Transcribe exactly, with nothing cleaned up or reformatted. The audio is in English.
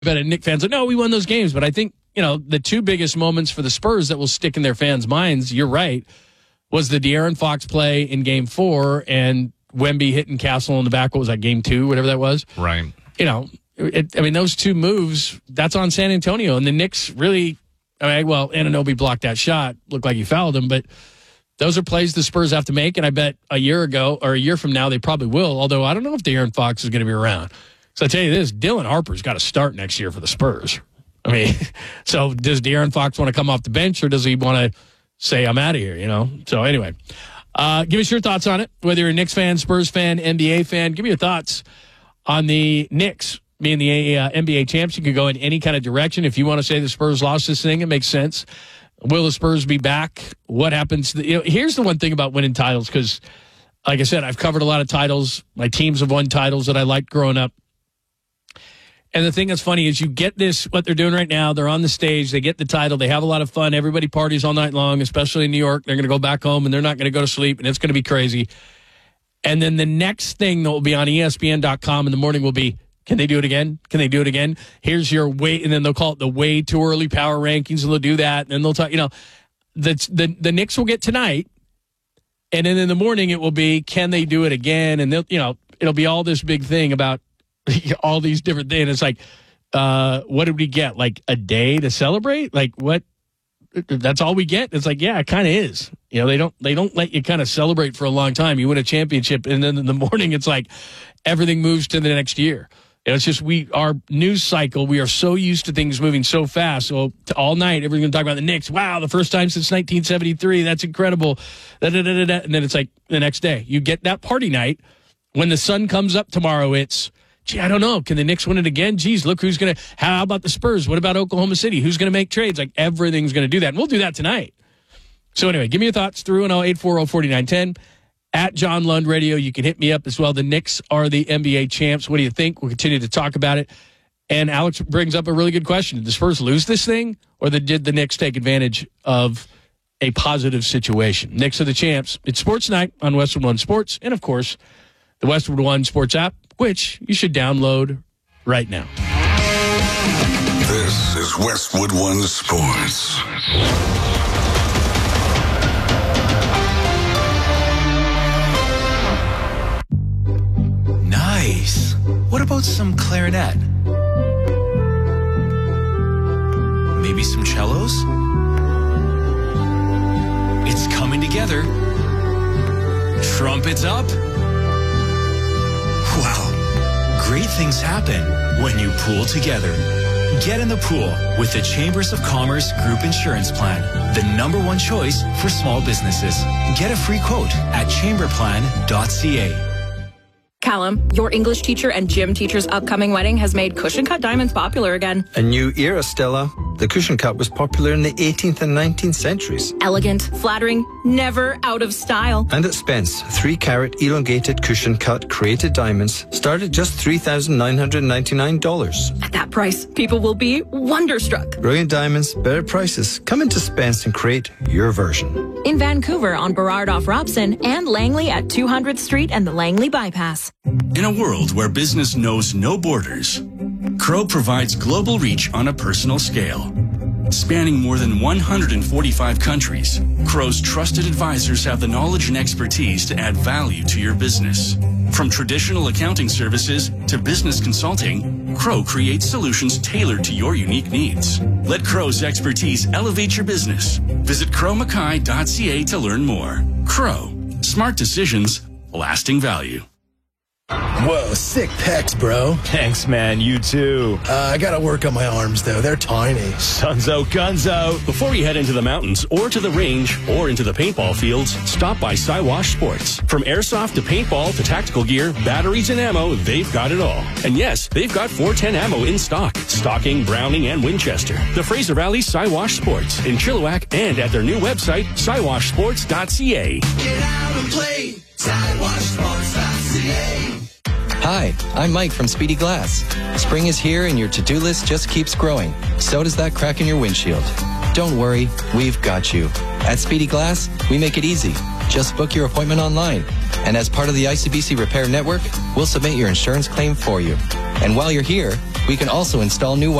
bet a Knicks fans, like, no, we won those games. But I think, you know, the two biggest moments for the Spurs that will stick in their fans' minds, you're right, was the De'Aaron Fox play in game four and Wemby hitting Castle in the back. What was that, game two, whatever that was? Right. You know, it, I mean, those two moves, that's on San Antonio. And the Knicks really, I mean, well, Anunoby blocked that shot. Looked like he fouled him, but those are plays the Spurs have to make. And I bet a year ago or a year from now, they probably will. Although I don't know if De'Aaron Fox is going to be around. So I tell you this, Dylan Harper's got to start next year for the Spurs. I mean, so does De'Aaron Fox want to come off the bench or does he want to say, I'm out of here, you know? So anyway, uh, give us your thoughts on it. Whether you're a Knicks fan, Spurs fan, N B A fan, give me your thoughts on the Knicks being the uh, N B A champs. You could go in any kind of direction. If you want to say the Spurs lost this thing, it makes sense. Will the Spurs be back? What happens? To the, you know, here's the one thing about winning titles, because, like I said, I've covered a lot of titles. My teams have won titles that I liked growing up. And the thing that's funny is you get this, what they're doing right now, they're on the stage, they get the title, they have a lot of fun, everybody parties all night long, especially in New York. They're going to go back home and they're not going to go to sleep, and it's going to be crazy. And then the next thing that will be on E S P N dot com in the morning will be, can they do it again? Can they do it again? Here's your way, and then they'll call it the way too early power rankings, and they'll do that, and then they'll talk, you know, the, the, the Knicks will get tonight, and then in the morning it will be, can they do it again? And they'll, you know, it'll be all this big thing about all these different things. It's like, uh, what did we get? Like a day to celebrate? Like what? That's all we get? It's like, yeah, it kind of is. You know, they don't they don't let you kind of celebrate for a long time. You win a championship, and then in the morning, it's like everything moves to the next year. You know, it's just we our news cycle. We are so used to things moving so fast. So to all night, everyone's going to talk about the Knicks. Wow, the first time since nineteen seventy-three. That's incredible. Da, da, da, da, da. And then it's like the next day, you get that party night. When the sun comes up tomorrow, it's, gee, I don't know. Can the Knicks win it again? Geez, look who's going to, how about the Spurs? What about Oklahoma City? Who's going to make trades? Like, everything's going to do that. And we'll do that tonight. So anyway, give me your thoughts. three one zero, eight four zero, four nine one zero. At John Lund Radio, you can hit me up as well. The Knicks are the N B A champs. What do you think? We'll continue to talk about it. And Alex brings up a really good question. Did the Spurs lose this thing? Or did the Knicks take advantage of a positive situation? Knicks are the champs. It's Sports Night on Westwood One Sports. And, of course, the Westwood One Sports app, which you should download right now. This is Westwood One Sports. Nice. What about some clarinet? Maybe some cellos? It's coming together. Trumpets up. Wow. Great things happen when you pool together. Get in the pool with the Chambers of Commerce Group Insurance Plan, the number one choice for small businesses. Get a free quote at chamber plan dot c a. Callum, your English teacher and gym teacher's upcoming wedding has made cushion cut diamonds popular again. A new era, Stella. The cushion cut was popular in the eighteenth and nineteenth centuries. Elegant, flattering, never out of style. And at Spence, three carat elongated cushion cut created diamonds start at just three thousand nine hundred ninety-nine dollars. At that price, people will be wonderstruck. Brilliant diamonds, better prices. Come into Spence and create your version. In Vancouver on Burrard off Robson and Langley at two hundredth Street and the Langley Bypass. In a world where business knows no borders, Crow provides global reach on a personal scale. Spanning more than one hundred forty-five countries, Crow's trusted advisors have the knowledge and expertise to add value to your business. From traditional accounting services to business consulting, Crow creates solutions tailored to your unique needs. Let Crow's expertise elevate your business. Visit crow mackay dot c a to learn more. Crow. Smart decisions, lasting value. Whoa, sick pecs, bro. Thanks, man. You too. Uh, I gotta work on my arms, though. They're tiny. Sun's out, guns out. Before you head into the mountains, or to the range, or into the paintball fields, stop by Siwash Sports. From airsoft to paintball to tactical gear, batteries and ammo, they've got it all. And yes, they've got four ten ammo in stock. Stocking, Browning, and Winchester. The Fraser Valley Siwash Sports in Chilliwack and at their new website, siwash sports dot c a. Get out and play. siwash sports dot c a. Hi, I'm Mike from Speedy Glass. Spring is here and your to-do list just keeps growing. So does that crack in your windshield. Don't worry, we've got you. At Speedy Glass, we make it easy. Just book your appointment online. And as part of the I C B C Repair Network, we'll submit your insurance claim for you. And while you're here, we can also install new